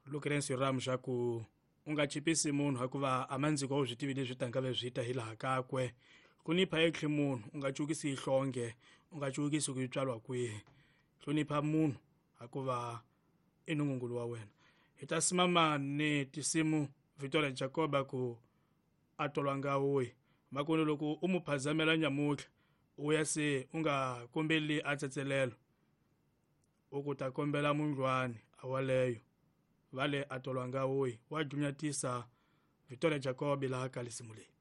lukerensi ramu xaku u nga chipisi munhu hikuva amandziko u byi tivi leswi ta nga ve byi ta hi laha kakwe hlonipha etlhe munhu u nga cukisi ihlonge u nga cukisi ku yi tswalwa kwihi hlonipha munhu hikuva i nungungulu wa wena hi ta simama ni tisimu Victoria Jacoba ku a tolwanga wuyi makunu loko u mu phazamela nyamutlha u ya se u nga kombeli a tsetselelo u ku ta kombela mundlwane awaleyo vale a tolwanga wuyi wa junyatisa Victoria Jacob laha ka lisimu leyi.